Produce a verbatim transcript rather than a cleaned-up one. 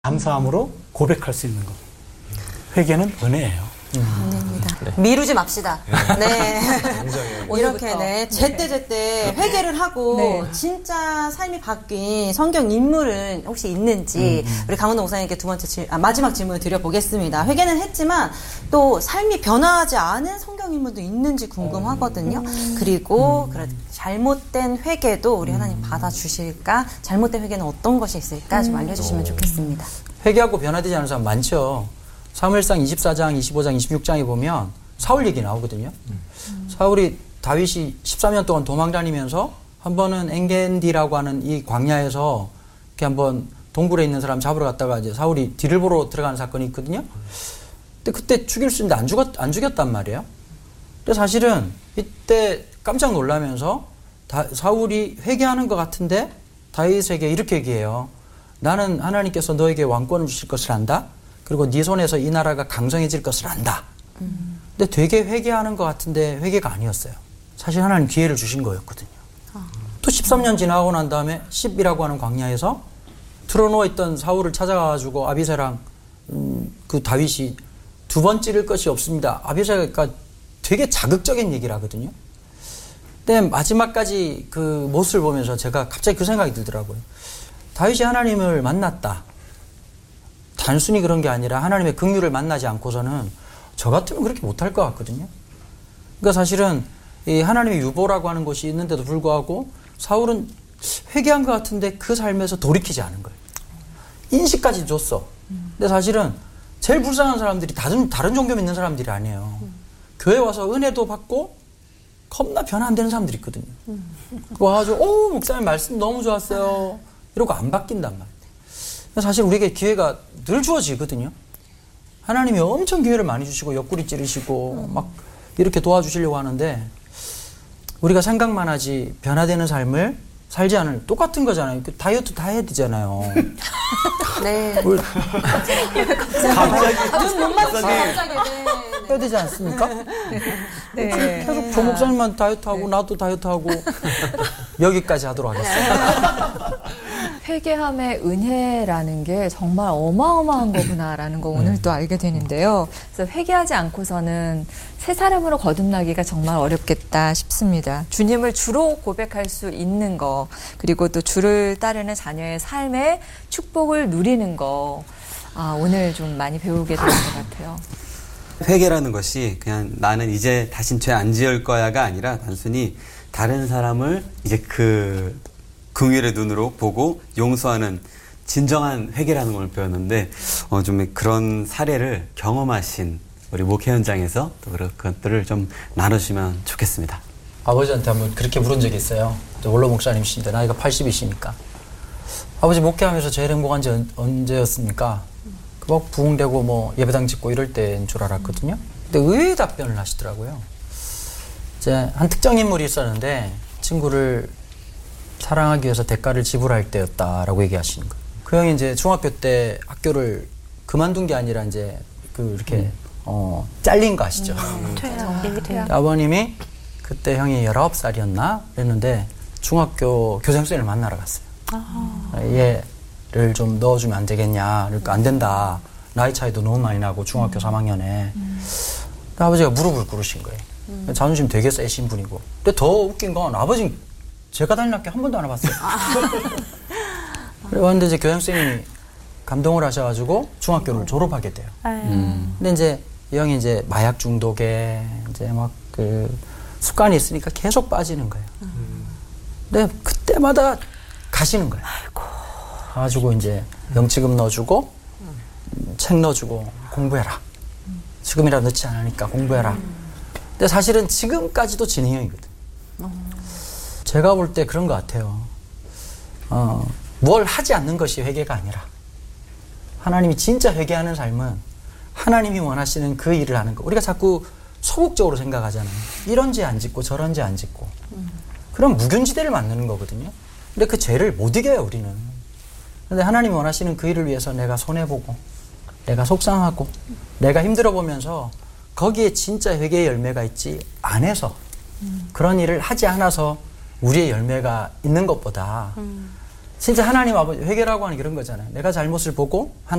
감사함으로 고백할 수 있는 것. 회개는 은혜예요. 은혜입니다. 그래. 미루지 맙시다. 네. 이렇게 오늘부터. 네 제때 제때 회개를 하고 네. 진짜 삶이 바뀐 성경 인물은 혹시 있는지 우리 강원도 목사님께 두 번째 질, 아, 마지막 질문을 드려보겠습니다. 회개는 했지만 또 삶이 변화하지 않은 성경 인물도 있는지 궁금하거든요. 그리고 그런 잘못된 회개도 우리 하나님 받아주실까? 잘못된 회개는 어떤 것이 있을까? 좀 알려주시면 좋겠습니다. 회개하고 변화되지 않은 사람 많죠. 사무엘상 이십사 장, 이십오 장, 이십육 장에 보면 사울 얘기 나오거든요. 음. 사울이 다윗이 십삼 년 동안 도망 다니면서 한 번은 엔겐디라고 하는 이 광야에서 이렇게 한번 동굴에 있는 사람 잡으러 갔다가 이제 사울이 뒤를 보러 들어가는 사건이 있거든요. 근데 그때 죽일 수 있는데 안 죽었, 안 죽였단 말이에요. 근데 사실은 이때 깜짝 놀라면서 다, 사울이 회개하는 것 같은데 다윗에게 이렇게 얘기해요. 나는 하나님께서 너에게 왕권을 주실 것을 안다. 그리고 네 손에서 이 나라가 강성해질 것을 안다. 음. 근데 되게 회개하는 것 같은데 회개가 아니었어요. 사실 하나님 기회를 주신 거였거든요. 아. 또 십삼 년 지나고 난 다음에 십이라고 하는 광야에서 틀어놓아있던 사울을 찾아가가지고 아비새랑 음, 그 다윗이 두 번 찌를 것이 없습니다. 아비새가 되게 자극적인 얘기를 하거든요. 근데 마지막까지 그 모습을 보면서 제가 갑자기 그 생각이 들더라고요. 다윗이 하나님을 만났다. 단순히 그런 게 아니라 하나님의 긍휼을 만나지 않고서는 저 같으면 그렇게 못할 것 같거든요. 그러니까 사실은 이 하나님의 유보라고 하는 것이 있는데도 불구하고 사울은 회개한 것 같은데 그 삶에서 돌이키지 않은 거예요. 인식까지 줬어. 근데 사실은 제일 불쌍한 사람들이 다른, 다른 종교 믿는 사람들이 아니에요. 교회 와서 은혜도 받고 겁나 변화 안 되는 사람들이 있거든요. 그거 와가지고 오 목사님 말씀 너무 좋았어요. 이러고 안 바뀐단 말이에요. 사실 우리에게 기회가 늘 주어지거든요. 하나님이 엄청 기회를 많이 주시고 옆구리 찌르시고 막 이렇게 도와주시려고 하는데 우리가 생각만 하지 변화되는 삶을 살지 않을 똑같은 거잖아요. 그 다이어트 다 해야 되잖아요. 네. 갑자기 눈못 맞추고 갑자기. 해야 되지 않습니까? 네. 계속 조 목사님만 다이어트하고 나도 다이어트하고 여기까지 하도록 하겠습니다. 회개함의 은혜라는 게 정말 어마어마한 거구나라는 거 오늘 또 알게 되는데요. 그래서 회개하지 않고서는 새 사람으로 거듭나기가 정말 어렵겠다 싶습니다. 주님을 주로 고백할 수 있는 거, 그리고 또 주를 따르는 자녀의 삶의 축복을 누리는 거, 아, 오늘 좀 많이 배우게 되는 것 같아요. 회개라는 것이 그냥 나는 이제 다신 죄 안 지을 거야가 아니라 단순히 다른 사람을 이제 그 긍휼의 눈으로 보고 용서하는 진정한 회개라는 걸 배웠는데 어, 좀 그런 사례를 경험하신 우리 목회 현장에서 또 그런 것들을 좀 나눠주시면 좋겠습니다. 아버지한테 한번 그렇게 물은 적이 있어요. 원로 목사님이신데 나이가 팔십이시니까 아버지 목회하면서 제일 행복한 지 언제였습니까? 그 막 부흥되고 뭐 예배당 짓고 이럴 때인 줄 알았거든요. 근데 의외의 답변을 하시더라고요. 이제 한 특정 인물이 있었는데 친구를 사랑하기 위해서 대가를 지불할 때였다라고 얘기하시는 거예요. 그 형이 이제 중학교 때 학교를 그만둔 게 아니라 이제 그 이렇게 음. 어 잘린 거 아시죠? 음, 퇴학. 퇴학. 아버님이 그때 형이 열아홉 살이었나 그랬는데 중학교 교생선생님을 만나러 갔어요. 아. 얘를 좀 넣어주면 안 되겠냐. 그러니까 안 된다. 나이 차이도 너무 많이 나고 중학교 음. 삼 학년에. 음. 아버지가 무릎을 꿇으신 거예요. 음. 자존심 되게 세신 분이고. 근데 더 웃긴 건 아버지는 제가 다닌 학교 한 번도 안 와봤어요. 그래 왔는데 이제 교장선생님이 감동을 하셔가지고 중학교를 졸업하게 돼요. 음. 근데 이제 이 형이 이제 마약 중독에 이제 막 그 습관이 있으니까 계속 빠지는 거예요. 음. 근데 그때마다 가시는 거예요. 아이고. 가지고 이제 명치금 넣어주고 음. 책 넣어주고 공부해라. 음. 지금이라도 늦지 않으니까 공부해라. 음. 근데 사실은 지금까지도 진행형이거든. 음. 제가 볼 때 그런 것 같아요. 어, 뭘 하지 않는 것이 회개가 아니라 하나님이 진짜 회개하는 삶은 하나님이 원하시는 그 일을 하는 거. 우리가 자꾸 소극적으로 생각하잖아요. 이런 죄 안 짓고 저런 죄 안 짓고. 음. 그럼 무균지대를 만드는 거거든요. 근데 그 죄를 못 이겨요, 우리는. 근데 하나님이 원하시는 그 일을 위해서 내가 손해보고 내가 속상하고 내가 힘들어 보면서 거기에 진짜 회개의 열매가 있지 안 해서 음. 그런 일을 하지 않아서 우리의 열매가 있는 것보다 음. 진짜 하나님 아버지 회개라고 하는 게 그런 거잖아요. 내가 잘못을 보고